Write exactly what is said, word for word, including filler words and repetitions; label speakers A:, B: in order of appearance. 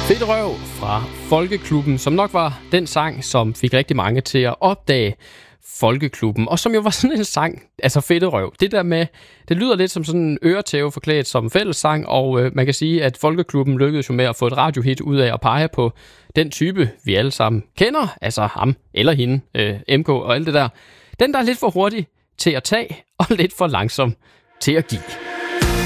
A: Fedt røv fra Folkeklubben, som nok var den sang, som fik rigtig mange til at opdage Folkeklubben, og som jo var sådan en sang, altså Fedt røv. Det der med, det lyder lidt som sådan en øretæve forklædt som fællessang, og øh, man kan sige, at Folkeklubben lykkedes jo med at få et radiohit ud af at pege på den type, vi alle sammen kender, altså ham eller hende, øh, M K og alt det der. Den, der er lidt for hurtig til at tage, og lidt for langsom til at give.